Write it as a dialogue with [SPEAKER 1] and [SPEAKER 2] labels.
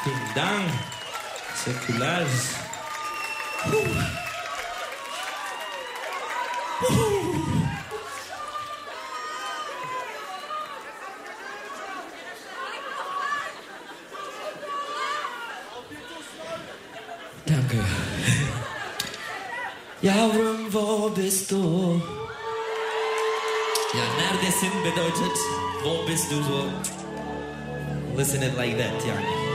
[SPEAKER 1] Ding dang. Teşekkürler. Danke. Yavrum wo bist du? Ja, neredesin bedeutet, wo bist du so? Listen it like that, yani.